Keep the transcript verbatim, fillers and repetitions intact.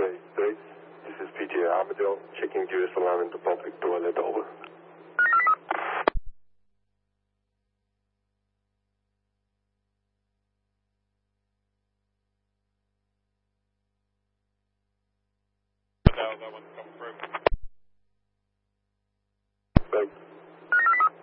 X-ray three. This is P T A Armadale, checking G S alarm into public toilet, over. Now that one come through.